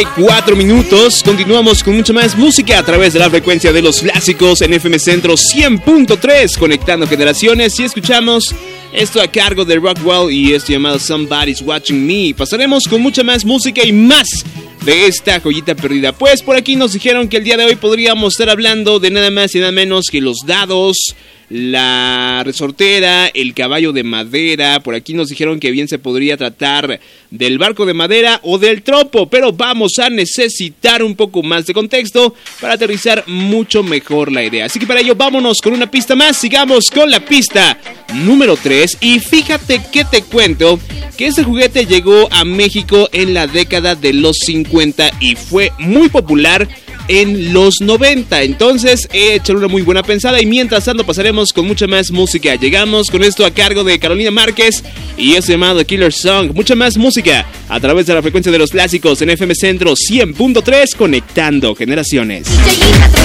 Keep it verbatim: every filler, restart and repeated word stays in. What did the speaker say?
Cuatro minutos, continuamos con mucha más música a través de la frecuencia de los clásicos en F M Centro cien punto tres, conectando generaciones, y escuchamos esto a cargo de Rockwell y esto llamado Somebody's Watching Me. Pasaremos con mucha más música y más de esta joyita perdida. Pues por aquí nos dijeron que el día de hoy podríamos estar hablando de nada más y nada menos que los dados, la resortera, el caballo de madera. Por aquí nos dijeron que bien se podría tratar del barco de madera o del tropo, pero vamos a necesitar un poco más de contexto para aterrizar mucho mejor la idea. Así que para ello vámonos con una pista más. Sigamos con la pista número tres. Y fíjate que te cuento que este juguete llegó a México en la década de los cincuenta y fue muy popular en los noventa. Entonces, échale una muy buena pensada y mientras tanto pasaremos con mucha más música. Llegamos con esto a cargo de Carolina Márquez y es llamado Killer Song. Mucha más música a través de la frecuencia de los clásicos en F M Centro cien punto tres, conectando generaciones.